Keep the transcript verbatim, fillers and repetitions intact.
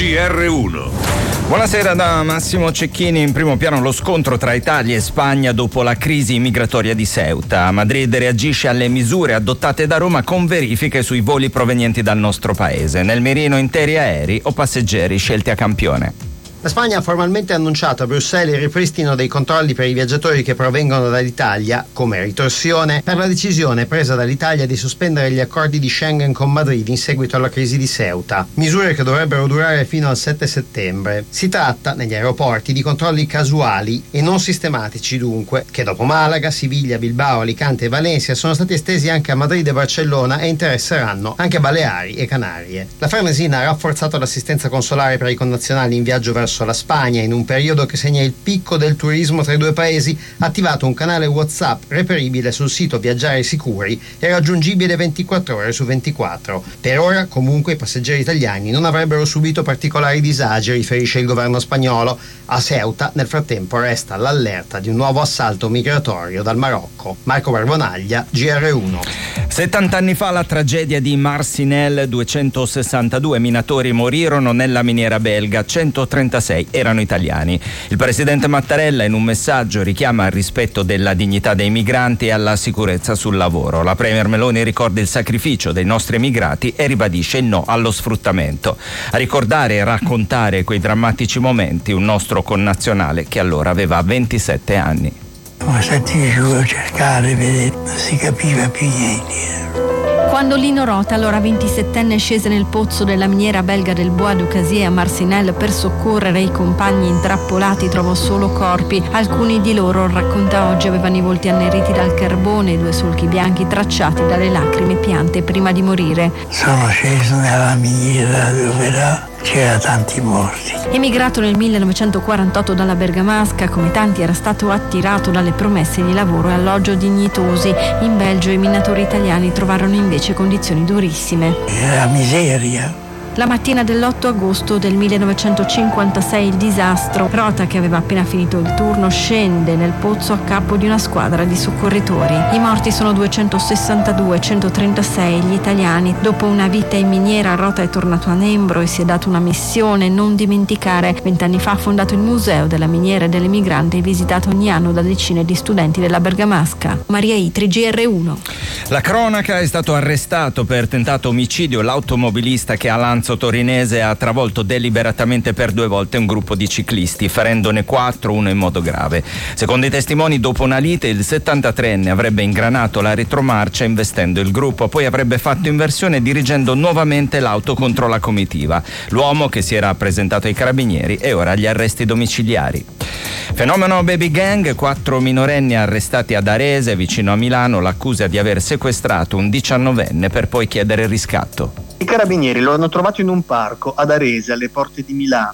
G R uno. Buonasera da Massimo Cecchini. In primo piano lo scontro tra Italia e Spagna dopo la crisi migratoria di Ceuta. Madrid reagisce alle misure adottate da Roma con verifiche sui voli provenienti dal nostro paese. Nel mirino interi aerei o passeggeri scelti a campione. La Spagna ha formalmente annunciato a Bruxelles il ripristino dei controlli per i viaggiatori che provengono dall'Italia, come ritorsione, per la decisione presa dall'Italia di sospendere gli accordi di Schengen con Madrid in seguito alla crisi di Ceuta, misure che dovrebbero durare fino al sette settembre. Si tratta, negli aeroporti, di controlli casuali e non sistematici dunque, che dopo Malaga, Siviglia, Bilbao, Alicante e Valencia sono stati estesi anche a Madrid e Barcellona e interesseranno anche Baleari e Canarie. La Farnesina ha rafforzato l'assistenza consolare per i connazionali in viaggio verso la Spagna in un periodo che segna il picco del turismo tra i due paesi, ha attivato un canale WhatsApp reperibile sul sito Viaggiare Sicuri e raggiungibile ventiquattro ore su ventiquattro. Per ora comunque i passeggeri italiani non avrebbero subito particolari disagi, riferisce il governo spagnolo. A Ceuta nel frattempo resta l'allerta di un nuovo assalto migratorio dal Marocco. Marco Barbonaglia, G R uno. settanta anni fa la tragedia di Marcinelle, duecentosessantadue minatori morirono nella miniera belga, centotrentasei erano italiani. Il presidente Mattarella in un messaggio richiama al rispetto della dignità dei migranti e alla sicurezza sul lavoro. La premier Meloni ricorda il sacrificio dei nostri emigrati e ribadisce il no allo sfruttamento. A ricordare e raccontare quei drammatici momenti un nostro connazionale che allora aveva ventisette anni. Come sentire giù cercare, vedere, non si capiva più niente. Quando Lino Rota, allora ventisettenne, scese nel pozzo della miniera belga del Bois du Casier a Marcinelle per soccorrere i compagni intrappolati, trovò solo corpi. Alcuni di loro, racconta oggi, avevano i volti anneriti dal carbone, due solchi bianchi tracciati dalle lacrime piante prima di morire. Sono sceso nella miniera dove là c'era tanti morti. Emigrato nel millenovecentoquarantotto dalla Bergamasca, come tanti era stato attirato dalle promesse di lavoro e alloggio dignitosi. In Belgio i minatori italiani trovarono invece condizioni durissime. Era miseria. La mattina dell'otto agosto del millenovecentocinquantasei il disastro. Rota, che aveva appena finito il turno, scende nel pozzo a capo di una squadra di soccorritori. I morti sono duecentosessantadue, centotrentasei gli italiani. Dopo una vita in miniera, Rota è tornato a Nembro e si è dato una missione: non dimenticare. Vent'anni fa ha fondato il Museo della Miniera e dell'Emigrante, visitato ogni anno da decine di studenti della Bergamasca. Maria Itri, G R uno. La cronaca: è stato arrestato per tentato omicidio l'automobilista che a Lanzo Torinese ha travolto deliberatamente per due volte un gruppo di ciclisti, ferendone quattro, uno in modo grave. Secondo i testimoni, dopo una lite il settantatreenne avrebbe ingranato la retromarcia investendo il gruppo, poi avrebbe fatto inversione dirigendo nuovamente l'auto contro la comitiva. L'uomo, che si era presentato ai carabinieri, è ora agli arresti domiciliari. Fenomeno baby gang: quattro minorenni arrestati ad Arese, vicino a Milano, l'accusa di aver sequestrato un diciannovenne per poi chiedere riscatto. I carabinieri lo hanno trovato in un parco ad Arese, alle porte di Milano.